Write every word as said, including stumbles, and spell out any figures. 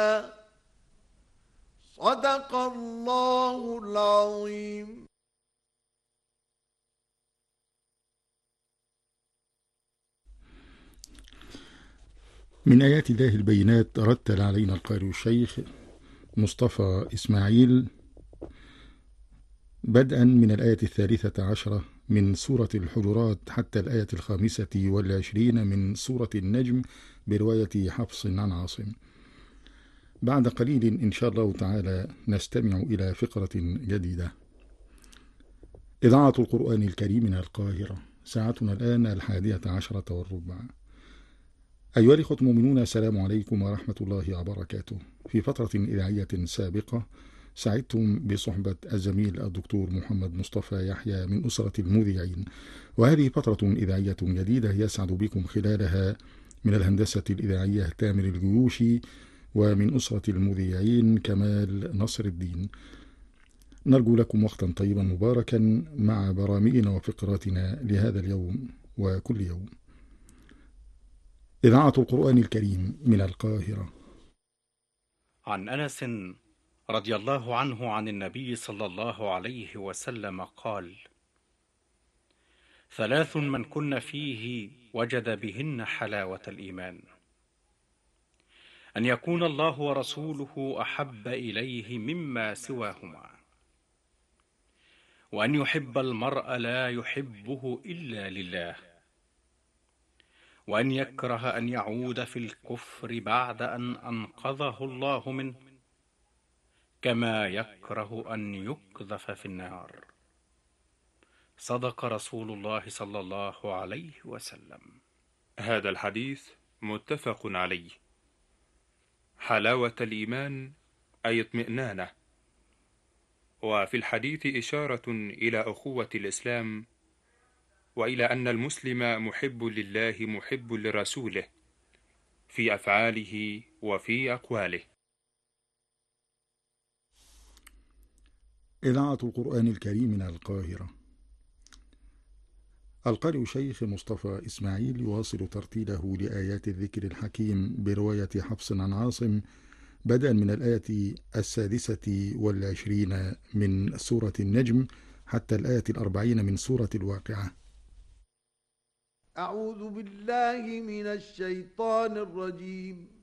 صدق الله العظيم. من آيات الله البينات رتل علينا القارئ الشيخ مصطفى إسماعيل بدءا من الآية الثالثة عشرة من سورة الحجرات حتى الآية الخامسة والعشرين من سورة النجم برواية حفص عن عاصم. بعد قليل إن شاء الله تعالى نستمع إلى فقرة جديدة. إذاعة القرآن الكريم من القاهرة، ساعتنا الآن الحادية عشرة والربع. أيها الإخوة المؤمنون، السلام عليكم ورحمة الله وبركاته. في فترة إذاعية سابقة سعدتم بصحبة الزميل الدكتور محمد مصطفى يحيى من أسرة المذيعين، وهذه فترة إذاعية جديدة يسعد بكم خلالها من الهندسة الإذاعية تامر الجيوشي، ومن أسرة المذيعين كمال نصر الدين. نرجو لكم وقتا طيبا مباركا مع برامجنا وفقراتنا لهذا اليوم وكل يوم. إذاعة القرآن الكريم من القاهرة. عن أنس رضي الله عنه عن النبي صلى الله عليه وسلم قال: ثلاث من كن فيه وجد بهن حلاوة الإيمان: أن يكون الله ورسوله أحب إليه مما سواهما، وأن يحب المرء لا يحبه إلا لله، وأن يكره أن يعود في الكفر بعد أن أنقذه الله منه، كما يكره أن يقذف في النار. صدق رسول الله صلى الله عليه وسلم. هذا الحديث متفق عليه. حلاوة الإيمان أي اطمئنانه. وفي الحديث إشارة إلى أخوة الإسلام، وإلى أن المسلم محب لله محب لرسوله في أفعاله وفي أقواله. إذاعة القرآن الكريم من القاهرة. القارئ شيخ مصطفى إسماعيل يواصل ترتيله لآيات الذكر الحكيم برواية حفص عن عاصم بدءا من الآية السادسة والعشرين من سورة النجم حتى الآية الأربعين من سورة الواقعة. أعوذ بالله من الشيطان الرجيم.